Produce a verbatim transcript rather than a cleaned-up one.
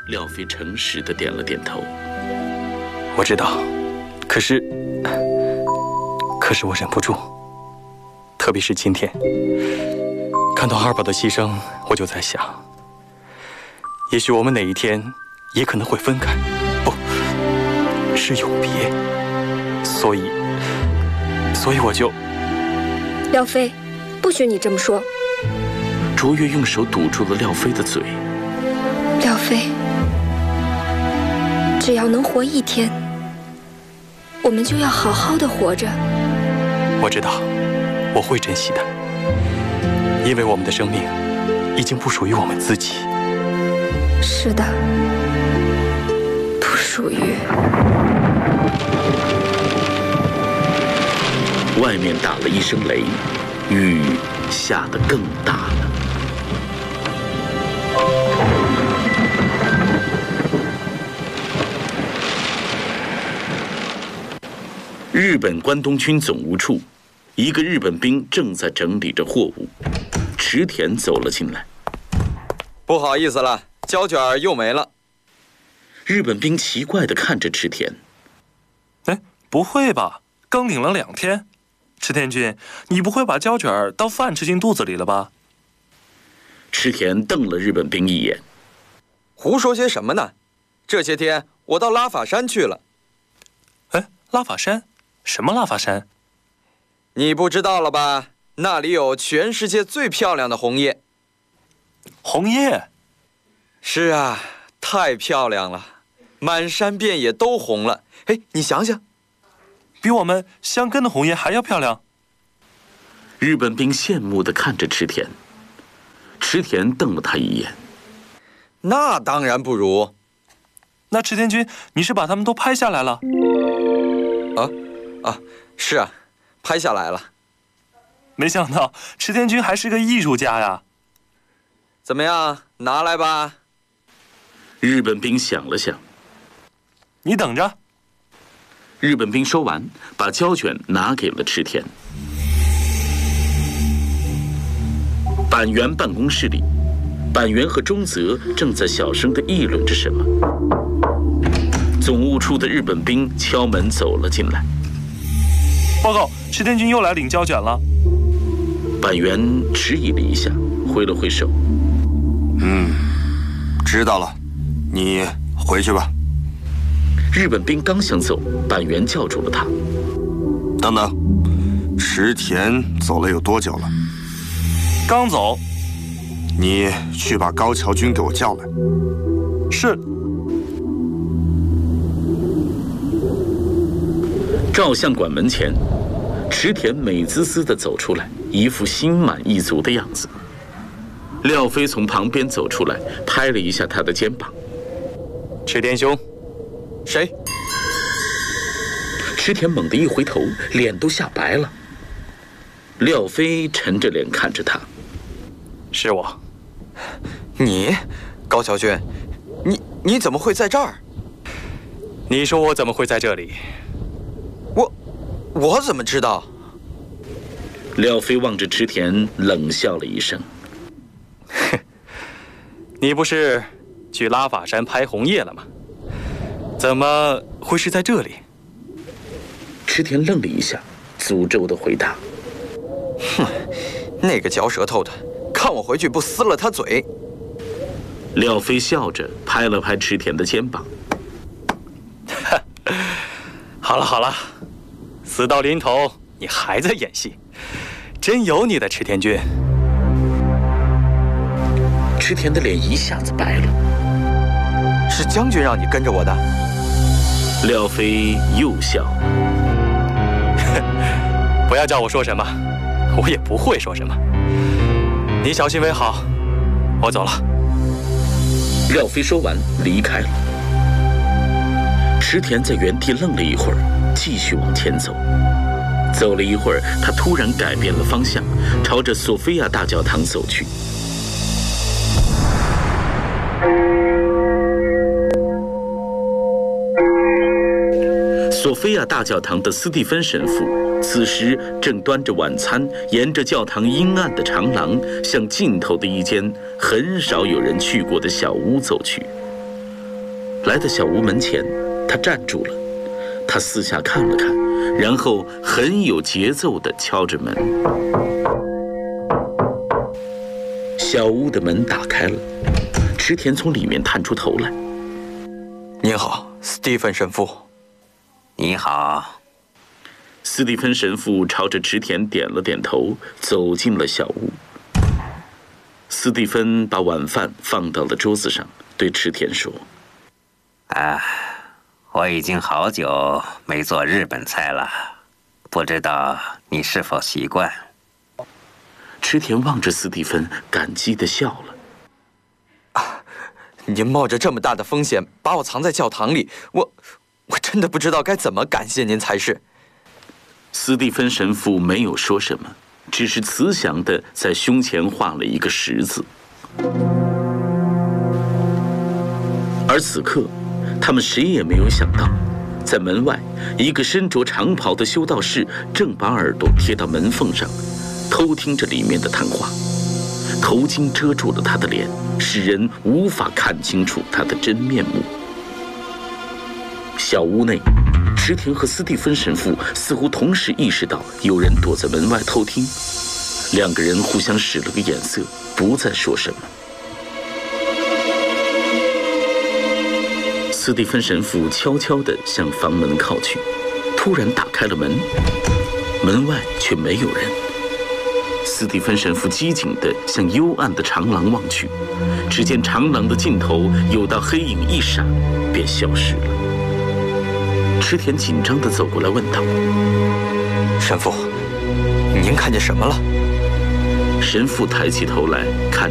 廖飞诚实的点了点头。 我知道，可是，可是我忍不住。特别是今天，看到二宝的牺牲，我就在想，也许我们哪一天也可能会分开，不，是永别。所以，所以我就…… 廖飞，不许你这么说。 卓越用手堵住了廖飞的嘴。 廖飞，只要能活一天，我们就要好好的活着。 我知道，我会珍惜的，因为我们的生命已经不属于我们自己。 是的，不属于。 外面打了一声雷，雨下得更大了。日本关东军总务处，一个日本兵正在整理着货物。池田走了进来。 不好意思了，胶卷又没了。 日本兵奇怪地看着池田。 哎，不会吧？刚领了两天，池田君，你不会把胶卷当饭吃进肚子里了吧？ 池田瞪了日本兵一眼。 胡说些什么呢？这些天我到拉法山去了。 哎，拉法山？什么拉法山？ 你不知道了吧？那里有全世界最漂亮的红叶。 红叶？ 是啊，太漂亮了，满山遍野都红了。哎，你想想， 比我们香根的红叶还要漂亮。 日本兵羡慕地看着池田。池田瞪了他一眼。 那当然不如。 那池田君，你是把他们都拍下来了？ 啊啊，是啊，拍下来了。 没想到池田君还是个艺术家呀。 怎么样，拿来吧。 日本兵想了想。 你等着。 日本兵说完，把胶卷拿给了池田。板垣办公室里，板垣和中泽正在小声地议论着什么。总务处的日本兵敲门走了进来。 报告，池田君又来领胶卷了。 板垣迟疑了一下，挥了挥手。 嗯，知道了，你回去吧。 日本兵刚想走，板垣叫住了他。 等等，池田走了有多久了？ 刚走。 你去把高桥君给我叫来。 是。 照相馆门前，池田美滋滋地走出来，一副心满意足的样子。廖飞从旁边走出来，拍了一下他的肩膀。 池田兄。 谁？ 池田猛地一回头，脸都吓白了。廖飞沉着脸看着他。 是我。 你，高桥君，你你怎么会在这儿？ 你说我怎么会在这里？ 我，我怎么知道？ 廖飞望着池田，冷笑了一声。 哼，你不是去拉法山拍红叶了吗？怎么会是在这里？ 池田愣了一下，诅咒地回答：“ 哼，那个嚼舌头的，看我回去不撕了他嘴！” 廖飞笑着拍了拍池田的肩膀。 好了好了，死到临头你还在演戏，真有你的，池田君。 池田的脸一下子白了。 是将军让你跟着我的？ 廖飞又笑。 不要叫我说什么，我也不会说什么。你小心为好，我走了。 廖飞说完离开了。池田在原地愣了一会儿，继续往前走。走了一会儿，他突然改变了方向，朝着索菲亚大教堂走去。索菲亚大教堂的斯蒂芬神父此时正端着晚餐，沿着教堂阴暗的长廊向尽头的一间很少有人去过的小屋走去。 来到小屋门前，他站住了。他四下看了看，然后很有节奏地敲着门。小屋的门打开了，池田从里面探出头来。 您好，斯蒂芬神父。 你好。 斯蒂芬神父朝着池田点了点头，走进了小屋。斯蒂芬把晚饭放到了桌子上，对池田说：“ 啊，我已经好久没做日本菜了，不知道你是否习惯？” 池田望着斯蒂芬，感激地笑了。 啊，您冒着这么大的风险把我藏在教堂里，我我真的不知道该怎么感谢您才是。 斯蒂芬神父没有说什么，只是慈祥地在胸前画了一个十字。而此刻，他们谁也没有想到，在门外，一个身着长袍的修道士正把耳朵贴到门缝上，偷听着里面的谈话。头巾遮住了他的脸，使人无法看清楚他的真面目。小屋内，池田和斯蒂芬神父似乎同时意识到有人躲在门外偷听，两个人互相使了个眼色，不再说什么。斯蒂芬神父悄悄地向房门靠去，突然打开了门，门外却没有人。斯蒂芬神父机警地向幽暗的长廊望去，只见长廊的尽头有道黑影一闪，便消失了。池田紧张地走过来问道：“ 神父，您看见什么了？” 神父抬起头来看